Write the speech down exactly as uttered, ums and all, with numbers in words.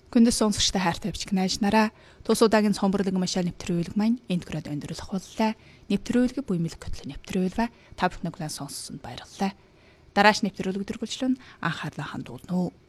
Күндес сонсогчтой хайртай бичиг найш нараа тус удаагийн цомборлог машаа нэвтрүүлэг маань энд хүрээд өндөрлөх боллоо. Нэвтрүүлэг буймэл көтлө нэвтрүүлвэ та бүхэн сонссонд баярлалаа. Дарааш нэвтрүүлэг төрүүлжлэн анхаарлаа хандуулна уу.